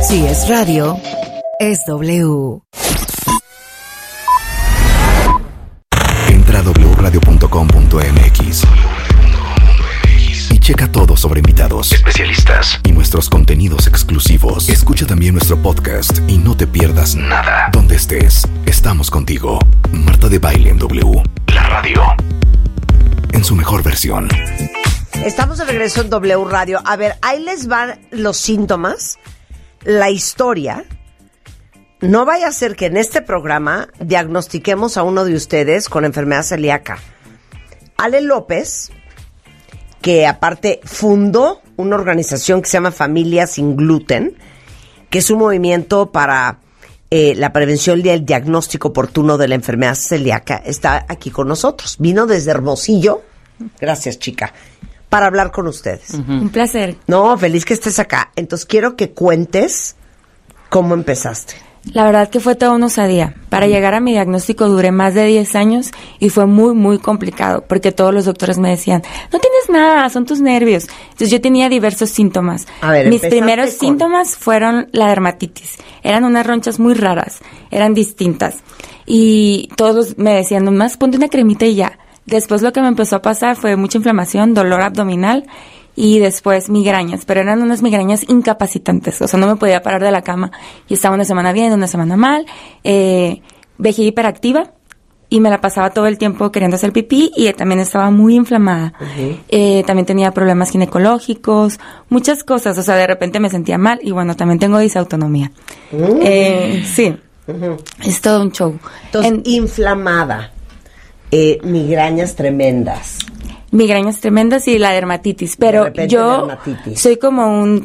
Si es radio, es W. Entra a wradio.com.mx y checa todo sobre invitados, especialistas y nuestros contenidos exclusivos. Escucha también nuestro podcast y no te pierdas nada. Donde estés, estamos contigo. Marta de Baile en W, la radio, en su mejor versión. Estamos de regreso en W Radio. A ver, ahí les van los síntomas, la historia. No vaya a ser que en este programa diagnostiquemos a uno de ustedes con enfermedad celíaca. Ale López, que aparte fundó una organización que se llama Familia Sin Gluten, que es un movimiento para la prevención y el diagnóstico oportuno de la enfermedad celíaca, está aquí con nosotros. Vino desde Hermosillo, gracias chica, para hablar con ustedes. Un placer. No, feliz que estés acá. Entonces quiero que cuentes cómo empezaste. La verdad que fue toda una osadía. Para llegar a mi diagnóstico duré más de 10 años y fue muy, muy complicado porque todos los doctores me decían, no tienes nada, son tus nervios. Entonces yo tenía diversos síntomas. A ver, mis primeros síntomas fueron la dermatitis. Eran unas ronchas muy raras, eran distintas. Y todos me decían, nomás ponte una cremita y ya. Después lo que me empezó a pasar fue mucha inflamación, dolor abdominal y después migrañas, pero eran unas migrañas incapacitantes, o sea, no me podía parar de la cama y estaba una semana bien, una semana mal, vejiga hiperactiva y me la pasaba todo el tiempo queriendo hacer pipí y también estaba muy inflamada. Uh-huh. También tenía problemas ginecológicos, muchas cosas, o sea, de repente me sentía mal y bueno, también tengo disautonomía. Sí, es todo un show. Entonces, inflamada. Migrañas tremendas. Migrañas tremendas y la dermatitis, pero yo soy como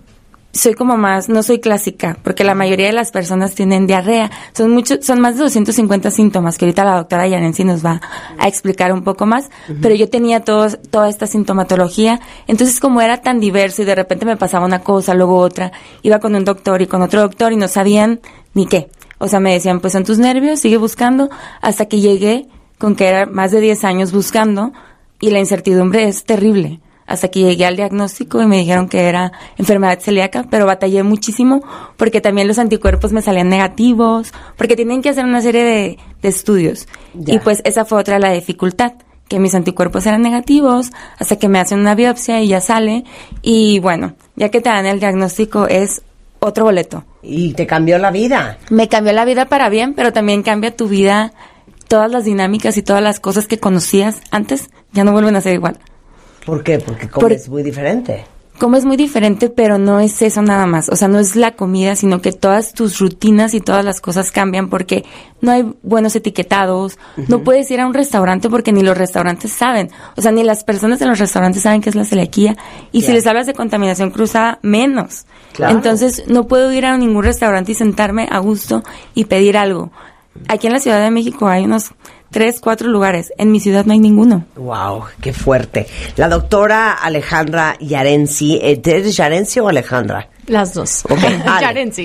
más, no soy clásica, porque la mayoría de las personas tienen diarrea. Son más de 250 síntomas que ahorita la doctora Yarensi nos va a explicar un poco más, pero yo tenía toda esta sintomatología, entonces como era tan diverso y de repente me pasaba una cosa, luego otra, iba con un doctor y con otro doctor y no sabían ni qué. O sea, me decían, pues son tus nervios, sigue buscando, hasta que llegué con que era más de 10 años buscando y la incertidumbre es terrible. Hasta que llegué al diagnóstico y me dijeron que era enfermedad celíaca, pero batallé muchísimo porque también los anticuerpos me salían negativos, porque tienen que hacer una serie de estudios. Ya. Y pues esa fue otra la dificultad, que mis anticuerpos eran negativos, hasta que me hacen una biopsia y ya sale. Y bueno, ya que te dan el diagnóstico es otro boleto. ¿Y te cambió la vida? Me cambió la vida para bien, pero también cambia tu vida. Todas las dinámicas y todas las cosas que conocías antes ya no vuelven a ser igual. ¿Por qué? Porque comes muy diferente. Comes muy diferente, pero no es eso nada más. O sea, no es la comida, sino que todas tus rutinas y todas las cosas cambian porque no hay buenos etiquetados. Uh-huh. No puedes ir a un restaurante porque ni los restaurantes saben. O sea, ni las personas en los restaurantes saben qué es la celiaquía. Y si les hablas de contaminación cruzada, menos. Claro. Entonces, no puedo ir a ningún restaurante y sentarme a gusto y pedir algo. Aquí en la Ciudad de México hay unos 3, 4 lugares. En mi ciudad no hay ninguno. Wow, qué fuerte. La doctora Alejandra Yarensi, ¿eres Yarensi o Alejandra? Las dos. Okay, Yarensi.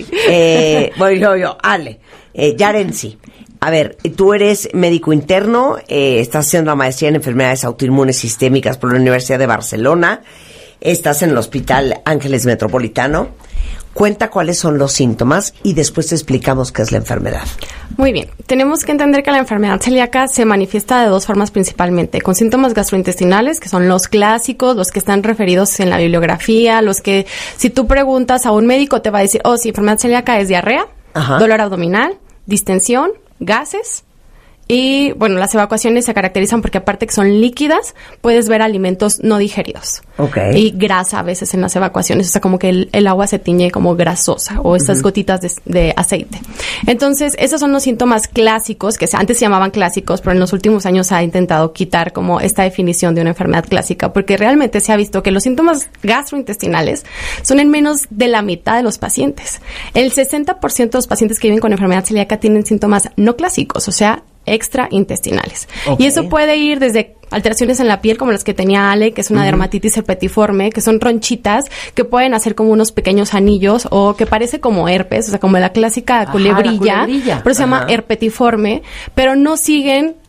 Yo, Ale. Yarensi. A ver, tú eres médico interno, estás haciendo la maestría en enfermedades autoinmunes sistémicas por la Universidad de Barcelona, estás en el Hospital Ángeles Metropolitano. Cuenta cuáles son los síntomas y después te explicamos qué es la enfermedad. Muy bien. Tenemos que entender que la enfermedad celíaca se manifiesta de dos formas principalmente, con síntomas gastrointestinales, que son los clásicos, los que están referidos en la bibliografía, los que si tú preguntas a un médico te va a decir, si enfermedad celíaca es diarrea, ajá, dolor abdominal, distensión, gases. Y, bueno, las evacuaciones se caracterizan porque aparte que son líquidas, puedes ver alimentos no digeridos. Okay. Y grasa a veces en las evacuaciones, o sea, como que el agua se tiñe como grasosa o estas gotitas de aceite. Entonces, esos son los síntomas clásicos, que antes se llamaban clásicos, pero en los últimos años se ha intentado quitar como esta definición de una enfermedad clásica, porque realmente se ha visto que los síntomas gastrointestinales son en menos de la mitad de los pacientes. El 60% de los pacientes que viven con enfermedad celíaca tienen síntomas no clásicos, o sea, extraintestinales. Okay. Y eso puede ir desde alteraciones en la piel, como las que tenía Ale, que es una dermatitis herpetiforme, que son ronchitas que pueden hacer como unos pequeños anillos o que parece como herpes, o sea, como la clásica culebrilla, pero se llama herpetiforme, pero no siguen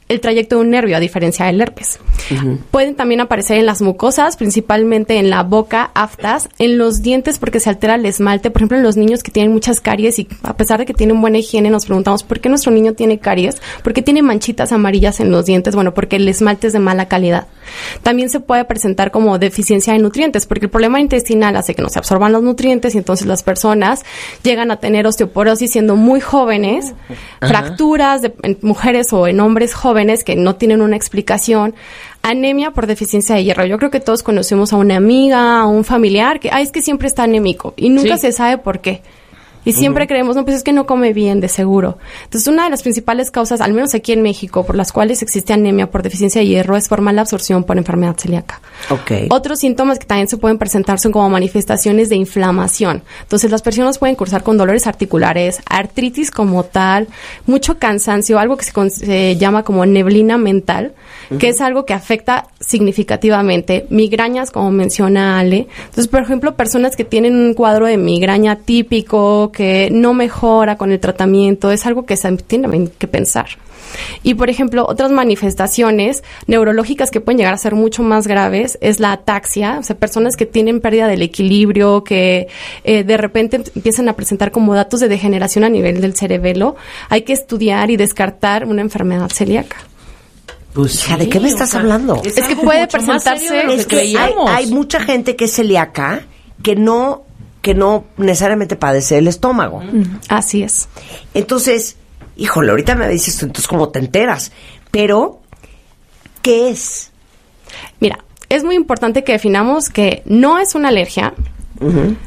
el trayecto de un nervio, a diferencia del herpes. Pueden también aparecer en las mucosas, principalmente en la boca, aftas, en los dientes porque se altera el esmalte. Por ejemplo, en los niños que tienen muchas caries y a pesar de que tienen buena higiene, nos preguntamos ¿por qué nuestro niño tiene caries? ¿Por qué tiene manchitas amarillas en los dientes? Bueno, porque el esmalte es de mala calidad. También se puede presentar como deficiencia de nutrientes, porque el problema intestinal hace que no se absorban los nutrientes y entonces las personas llegan a tener osteoporosis siendo muy jóvenes, fracturas en mujeres o en hombres jóvenes que no tienen una explicación, anemia por deficiencia de hierro. Yo creo que todos conocemos a una amiga, a un familiar que, es que siempre está anémico y nunca se sabe por qué. Y siempre creemos, no, pues es que no come bien, de seguro. Entonces, una de las principales causas, al menos aquí en México, por las cuales existe anemia por deficiencia de hierro, es por mala absorción por enfermedad celíaca. Otros síntomas que también se pueden presentar son como manifestaciones de inflamación. Entonces, las personas pueden cursar con dolores articulares, artritis como tal, mucho cansancio, algo que se llama como neblina mental, que es algo que afecta significativamente, migrañas, como menciona Ale. Entonces, por ejemplo, personas que tienen un cuadro de migraña típico, que no mejora con el tratamiento, es algo que se tiene que pensar. Y, por ejemplo, otras manifestaciones neurológicas que pueden llegar a ser mucho más graves es la ataxia, o sea, personas que tienen pérdida del equilibrio, que de repente empiezan a presentar como datos de degeneración a nivel del cerebelo. Hay que estudiar y descartar una enfermedad celíaca. Pues, hija, ¿de qué me estás hablando? Es que puede presentarse... Es que hay mucha gente que es celíaca que no necesariamente padece el estómago. Así es. Entonces, híjole, ahorita me dices tú, entonces cómo te enteras. Pero, ¿qué es? Mira, es muy importante que definamos que no es una alergia,